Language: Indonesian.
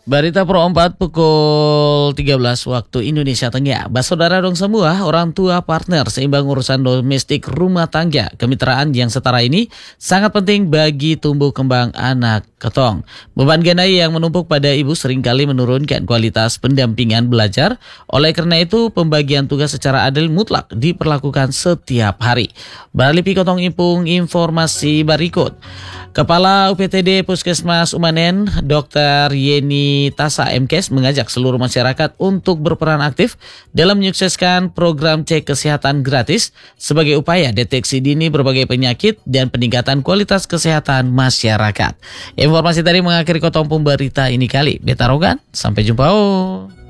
Berita Pro 4 pukul 13 waktu Indonesia Tengah. Saudara dong semua, orang tua partner seimbang urusan domestik rumah tangga. Kemitraan yang setara ini sangat penting bagi tumbuh kembang anak ketong. Beban ganda yang menumpuk pada ibu seringkali menurunkan kualitas pendampingan belajar. Oleh karena itu, pembagian tugas secara adil mutlak diperlakukan setiap hari. Beralih Pikotong Impung informasi berikut. Kepala UPTD Puskesmas Umanen, Dr. Yeni Tasa MKes mengajak seluruh masyarakat untuk berperan aktif dalam menyukseskan program cek kesehatan gratis sebagai upaya deteksi dini berbagai penyakit dan peningkatan kualitas kesehatan masyarakat. Informasi tadi mengakhiri Kotong Pemberita ini kali. Beta Rogan, sampai jumpa.